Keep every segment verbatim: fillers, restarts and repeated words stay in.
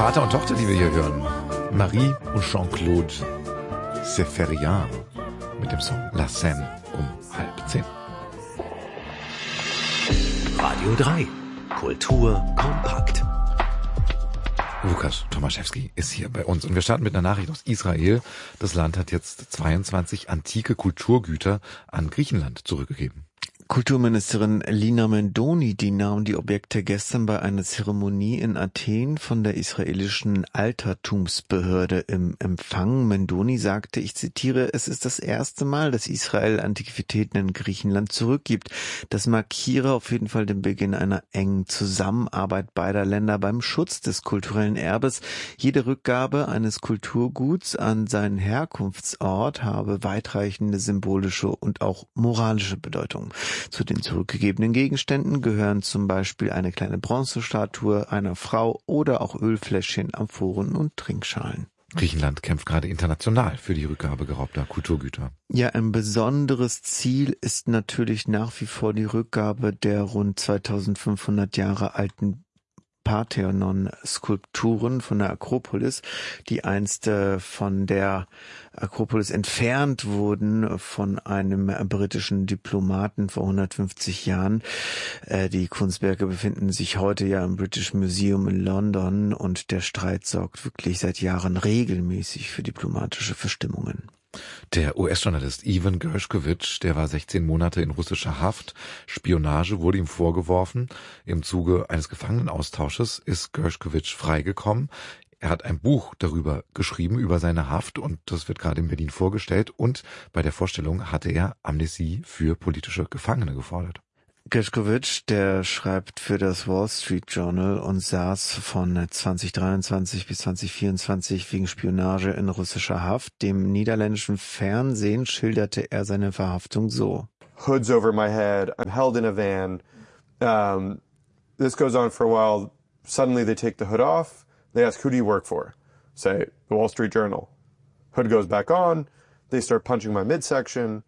Vater und Tochter, die wir hier hören. Marie und Jean-Claude Seferian mit dem Song La Seine um halb zehn. Radio drei. Kultur kompakt. Lukas Tomaszewski ist hier bei uns und wir starten mit einer Nachricht aus Israel. Das Land hat jetzt zweiundzwanzig antike Kulturgüter an Griechenland zurückgegeben. Kulturministerin Lina Mendoni, die nahm die Objekte gestern bei einer Zeremonie in Athen von der israelischen Altertumsbehörde im Empfang. Mendoni sagte, ich zitiere, es ist das erste Mal, dass Israel Antiquitäten in Griechenland zurückgibt. Das markiere auf jeden Fall den Beginn einer engen Zusammenarbeit beider Länder beim Schutz des kulturellen Erbes. Jede Rückgabe eines Kulturguts an seinen Herkunftsort habe weitreichende symbolische und auch moralische Bedeutung. Zu den zurückgegebenen Gegenständen gehören zum Beispiel eine kleine Bronzestatue einer Frau oder auch Ölfläschchen, Amphoren und Trinkschalen. Griechenland kämpft gerade international für die Rückgabe geraubter Kulturgüter. Ja, ein besonderes Ziel ist natürlich nach wie vor die Rückgabe der rund zweitausendfünfhundert Jahre alten Parthenon-Skulpturen von der Akropolis, die einst äh, von der Akropolis entfernt wurden von einem britischen Diplomaten vor hundertfünfzig Jahren. Äh, die Kunstwerke befinden sich heute ja im British Museum in London und der Streit sorgt wirklich seit Jahren regelmäßig für diplomatische Verstimmungen. Der U S-Journalist Evan Gershkovich, der war sechzehn Monate in russischer Haft. Spionage wurde ihm vorgeworfen. Im Zuge eines Gefangenenaustausches ist Gershkovich freigekommen. Er hat ein Buch darüber geschrieben, über seine Haft, und das wird gerade in Berlin vorgestellt. Und bei der Vorstellung hatte er Amnestie für politische Gefangene gefordert. Gershkovich, der schreibt für das Wall Street Journal und saß von zwanzig dreiundzwanzig bis zwanzig vierundzwanzig wegen Spionage in russischer Haft. Dem niederländischen Fernsehen schilderte er seine Verhaftung so. Hoods over my head, I'm held in a van. Um, this goes on for a while. Suddenly they take the hood off. They ask, who do you work for? Say, the Wall Street Journal. Hood goes back on. They start punching my midsection.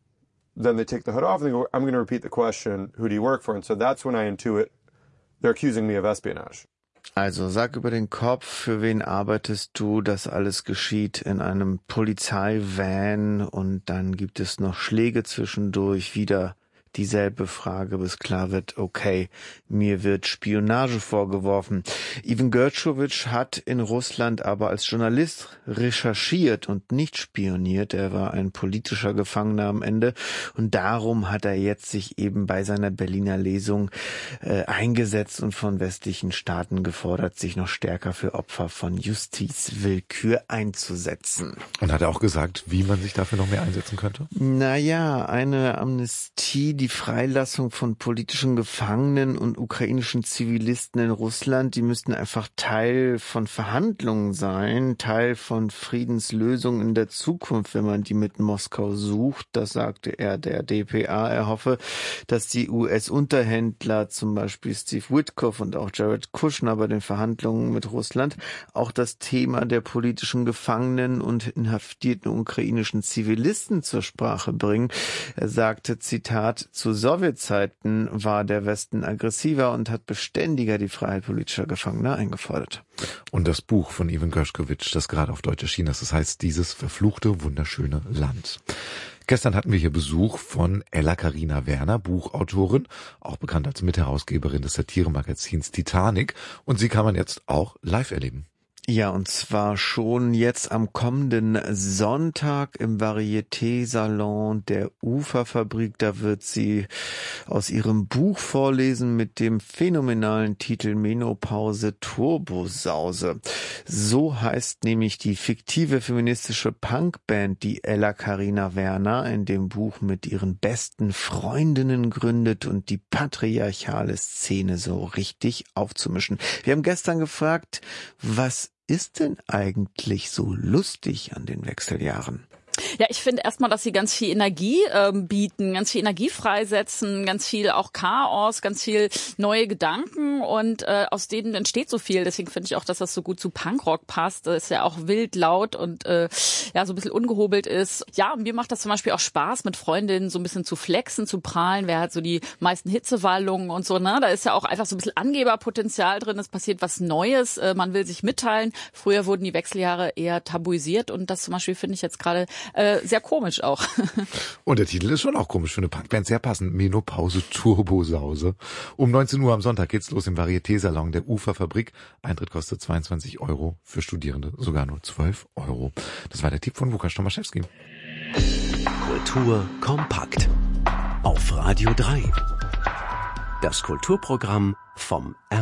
Then they take the hood off and they go, I'm going to repeat the question, who do you work for? And so that's when I intuit, they're accusing me of espionage. Also sag über den Kopf, für wen arbeitest du? Das alles geschieht in einem Polizeivan und dann gibt es noch Schläge zwischendurch, wieder dieselbe Frage, bis klar wird, okay, mir wird Spionage vorgeworfen. Evan Gershkovich hat in Russland aber als Journalist recherchiert und nicht spioniert. Er war ein politischer Gefangener am Ende und darum hat er jetzt sich eben bei seiner Berliner Lesung äh, eingesetzt und von westlichen Staaten gefordert, sich noch stärker für Opfer von Justizwillkür einzusetzen. Und hat er auch gesagt, wie man sich dafür noch mehr einsetzen könnte? Naja, eine Amnestie, die Freilassung von politischen Gefangenen und ukrainischen Zivilisten in Russland, die müssten einfach Teil von Verhandlungen sein, Teil von Friedenslösungen in der Zukunft, wenn man die mit Moskau sucht. Das sagte er der D P A. Er hoffe, dass die U S-Unterhändler, zum Beispiel Steve Witkoff und auch Jared Kushner bei den Verhandlungen mit Russland, auch das Thema der politischen Gefangenen und inhaftierten ukrainischen Zivilisten zur Sprache bringen. Er sagte, Zitat, zu Sowjetzeiten war der Westen aggressiver und hat beständiger die Freiheit politischer Gefangener eingefordert. Und das Buch von Evan Gershkovich, das gerade auf Deutsch erschienen ist, das heißt Dieses verfluchte, wunderschöne Land. Gestern hatten wir hier Besuch von Ella Carina Werner, Buchautorin, auch bekannt als Mitherausgeberin des Satiremagazins Titanic. Und sie kann man jetzt auch live erleben. Ja, und zwar schon jetzt am kommenden Sonntag im Varieté-Salon der Uferfabrik. Da wird sie aus ihrem Buch vorlesen mit dem phänomenalen Titel Menopause Turbosause. So heißt nämlich die fiktive feministische Punkband, die Ella Carina Werner in dem Buch mit ihren besten Freundinnen gründet und die patriarchale Szene so richtig aufzumischen. Wir haben gestern gefragt, was ist denn eigentlich so lustig an den Wechseljahren? Ja, ich finde erstmal, dass sie ganz viel Energie ähm, bieten, ganz viel Energie freisetzen, ganz viel auch Chaos, ganz viel neue Gedanken und äh, aus denen entsteht so viel. Deswegen finde ich auch, dass das so gut zu Punkrock passt. Das ist ja auch wild, laut und äh, ja so ein bisschen ungehobelt ist. Ja, mir macht das zum Beispiel auch Spaß, mit Freundinnen so ein bisschen zu flexen, zu prahlen. Wer hat so die meisten Hitzewallungen und so, ne? Da ist ja auch einfach so ein bisschen Angeberpotenzial drin. Es passiert was Neues. Äh, man will sich mitteilen. Früher wurden die Wechseljahre eher tabuisiert und das zum Beispiel finde ich jetzt gerade Äh, sehr komisch auch. Und der Titel ist schon auch komisch für eine Punkband. Sehr passend. Menopause Turbosause. Um neunzehn Uhr am Sonntag geht's los im Varieté-Salon der Uferfabrik. Eintritt kostet zweiundzwanzig Euro, für Studierende sogar nur zwölf Euro. Das war der Tipp von Lukas Tomaszewski. Kultur kompakt. Auf Radio drei. Das Kulturprogramm vom